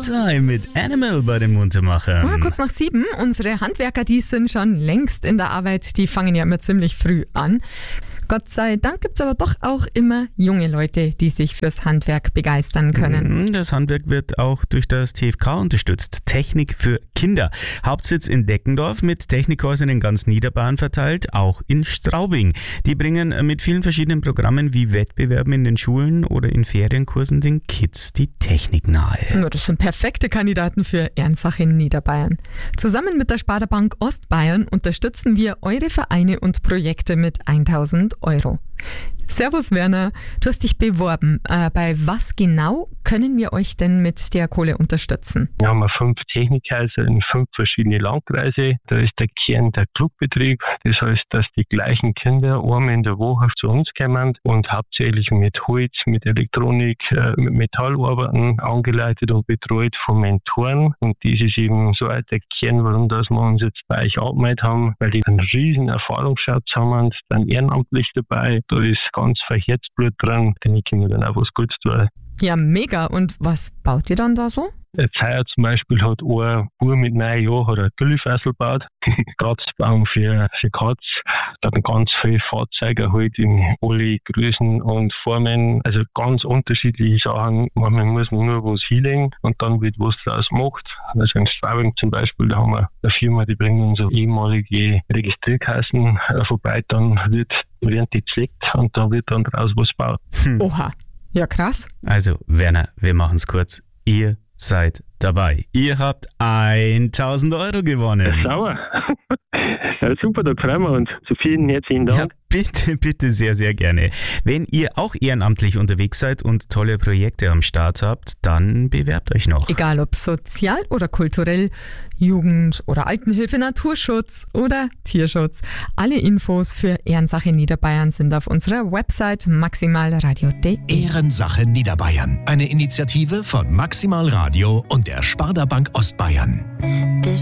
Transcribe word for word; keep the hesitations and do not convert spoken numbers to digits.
Time mit Animal bei den Muntermachern. Ja, kurz nach sieben. Unsere Handwerker, die sind schon längst in der Arbeit. Die fangen ja immer ziemlich früh an. Gott sei Dank gibt es aber doch auch immer junge Leute, die sich fürs Handwerk begeistern können. Das Handwerk wird auch durch das T F K unterstützt. Technik für Kinder. Hauptsitz in Deckendorf, mit Technikhäusern in ganz Niederbayern verteilt, auch in Straubing. Die bringen mit vielen verschiedenen Programmen wie Wettbewerben in den Schulen oder in Ferienkursen den Kids die Technik nahe. Ja, das sind perfekte Kandidaten für Ehrensache in Niederbayern. Zusammen mit der Sparda-Bank Ostbayern unterstützen wir eure Vereine und Projekte mit tausend Euro. Servus Werner, du hast dich beworben. Äh, bei was genau können wir euch denn mit der Kohle unterstützen? Wir haben fünf Technikhäuser in fünf verschiedene Landkreise. Da ist der Kern der Clubbetrieb. Das heißt, dass die gleichen Kinder einmal in der Woche zu uns kommen und hauptsächlich mit Holz, mit Elektronik, mit Metallarbeiten angeleitet und betreut von Mentoren. Und das ist eben so der Kern, warum dass wir uns jetzt bei euch angemeldet haben, weil die einen riesen Erfahrungsschatz haben, dann ehrenamtlich dabei. Da ist ganz viel Herzblut dran, denn ich kann mir dann auch was Gutes tun. Ja, mega. Und was baut ihr dann da so? Jetzt heuer zum Beispiel hat ein Bub mit neun Jahren hat ein Güllefessel gebaut, Kratzbaum für, für Katz, dann ganz viele Fahrzeuge halt in alle Größen und Formen, also ganz unterschiedliche Sachen. Manchmal muss man nur was hinlegen und dann wird was draus gemacht. Also in Straubing zum Beispiel, da haben wir eine Firma, die bringt uns so ehemalige Registrierkassen vorbei, dann wird, werden die zerlegt und dann wird dann draus was gebaut. Hm. Oha, ja krass. Also Werner, wir machen es kurz. Ihr seid dabei. Ihr habt tausend Euro gewonnen. Ja, sauer. Ja, super, da freuen wir uns. So vielen herzlichen Dank. Ja, bitte, bitte, sehr, sehr gerne. Wenn ihr auch ehrenamtlich unterwegs seid und tolle Projekte am Start habt, dann bewerbt euch noch. Egal ob sozial oder kulturell, Jugend- oder Altenhilfe, Naturschutz oder Tierschutz. Alle Infos für Ehrensache Niederbayern sind auf unserer Website maximalradio punkt de. Ehrensache Niederbayern. Eine Initiative von Maximal Radio und der Sparda-Bank Ostbayern.